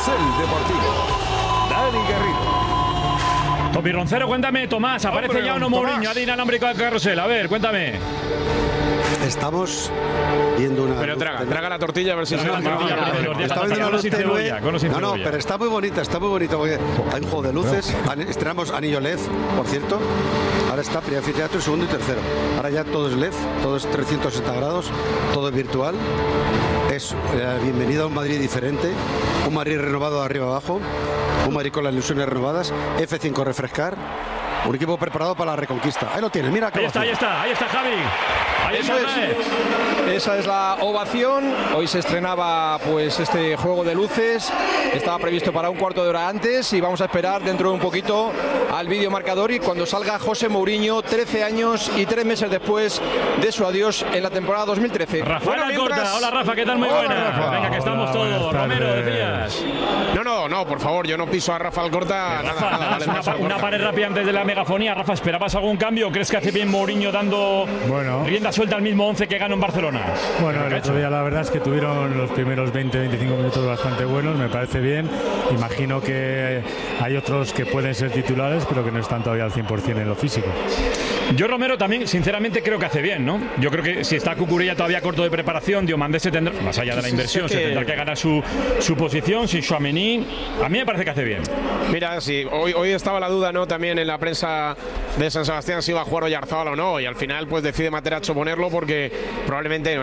Carrusel Deportivo. Dani Garrido. Topi Roncero, cuéntame, Tomás, ¿aparece ya o no Mourinho? ¿Ha inalámbrico al carrusel? A ver, cuéntame. Estamos viendo una... Pero traga la tortilla a ver si... Está viendo una luz tenue. No, pero está muy bonita, porque hay un juego de luces. Estrenamos anillo LED, por cierto. Ahora está primer anfiteatro, segundo y tercero. Ahora ya todo es LED, todo es 360 grados, todo es virtual. Es bienvenida a un Madrid diferente, un Madrid renovado de arriba abajo, un Madrid con las ilusiones renovadas, F5 refrescar, un equipo preparado para la reconquista. Ahí lo tienes, mira. Ahí está Javi. Esa es la ovación. Hoy se estrenaba pues este juego de luces. Estaba previsto para un cuarto de hora antes y vamos a esperar dentro de un poquito al vídeo marcador y cuando salga José Mourinho, 13 años y 3 meses después de su adiós en la temporada 2013. Rafael Alcorta. Hola Rafa, ¿qué tal? Muy buena. Rafa. Venga, que estamos todos. Romero, decías. No, por favor, yo no piso a Rafa Alcorta. Rafa, una pared rápida antes de la megafonía. Rafa, ¿esperabas algún cambio? ¿Crees que hace bien Mourinho dando rienda suelta al mismo 11 que ganó en Barcelona? Bueno, el otro día la verdad es que tuvieron los primeros 20-25 minutos bastante buenos, me parece bien. Imagino que hay otros que pueden ser titulares, pero que no están todavía al 100% en lo físico. Yo, Romero, también, sinceramente, creo que hace bien, ¿no? Yo creo que si está Cucurella todavía corto de preparación, Diomandé se tendrá, más allá de la inversión, se tendrá que ganar su posición, sin Tchouaméni. A mí me parece que hace bien. Mira, sí, hoy estaba la duda, ¿no? También en la prensa de San Sebastián si iba a jugar Oyarzabal o no, y al final pues decide Materazzo ponerlo porque probablemente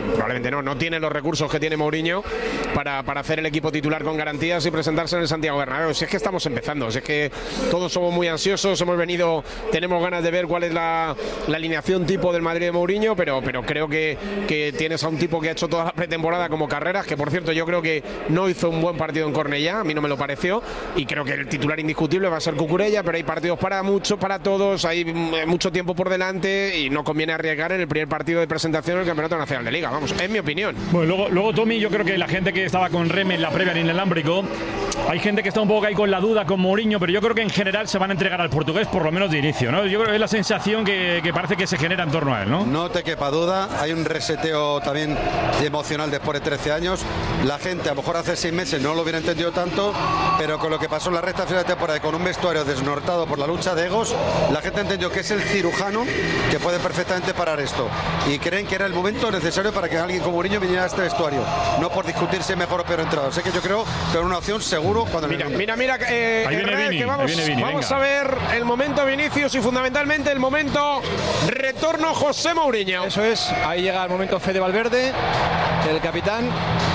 no tiene los recursos que tiene Mourinho para hacer el equipo titular con garantías y presentarse en el Santiago Bernabéu. Si es que estamos empezando, si es que todos somos muy ansiosos, tenemos ganas de ver cuál es la alineación tipo del Madrid de Mourinho, pero creo que tienes a un tipo que ha hecho toda la pretemporada como Carreras, que por cierto yo creo que no hizo un buen partido en Cornellá, a mí no me lo pareció, y creo que el titular indiscutible va a ser Cucurella, pero hay partidos para muchos, para todos, hay mucho tiempo por delante y no conviene arriesgar en el primer partido de presentación del Campeonato Nacional de Liga, vamos, es mi opinión. Bueno, luego Tommy, yo creo que la gente que estaba con Reme en la previa en inalámbrico, hay gente que está un poco ahí con la duda con Mourinho, pero yo creo que en general se van a entregar al portugués por lo menos de inicio, ¿no? Yo creo que es la sensación que parece que se genera en torno a él, ¿no? No te quepa duda, hay un reseteo también emocional después de 13 años. La gente a lo mejor hace 6 meses no lo hubiera entendido tanto, pero con lo que pasó en la recta final de temporada, con un vestuario desnortado por la lucha de egos, la gente entendió que es el cirujano que puede perfectamente parar esto. Y creen que era el momento necesario para que alguien como Mourinho viniera a este vestuario, no por discutirse mejor o peor entrado. Sé que yo creo que era una opción seguro cuando... Mira, ahí viene Vini, vamos a ver el momento Vinicius y fundamentalmente el momento retorno José Mourinho. Eso es, ahí llega el momento Fede Valverde, el capitán.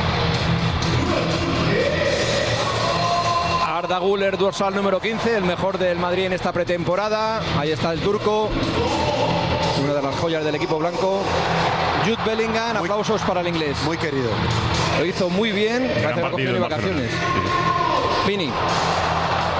Arda Güler, dorsal número 15, el mejor del Madrid en esta pretemporada. Ahí está el turco, una de las joyas del equipo blanco. Jude Bellingham, aplausos para el inglés. Muy querido. Lo hizo muy bien, parece que ha cogido vacaciones. Vini.